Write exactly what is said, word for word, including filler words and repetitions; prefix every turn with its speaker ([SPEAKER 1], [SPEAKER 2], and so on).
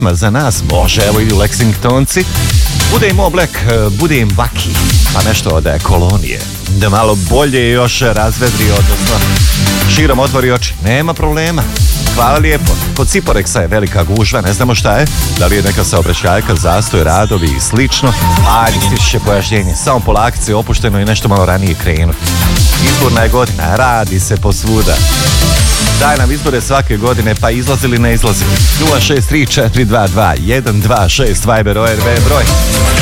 [SPEAKER 1] za nas može, evo idu Lexingtonci. Bude im oblek, bude im vaki, pa nešto od kolonije. Da malo bolje još razvedri, odnosno širom otvori oči. Nema problema. Hvala lijepo. Kod Ciporeksa je velika gužva, ne znamo šta je. Da li je neka saobraćajka, zastoj, radovi i slično. Ajde, stiče pojašnjenje. Samo pola akcije opušteno i nešto malo ranije krenuti. Izborna je godina, radi se posvuda. Daj nam izbore svake godine, pa izlazi ili ne izlazi. nula šest tri četiri dva dva jedan dva šest Viber O R B broj.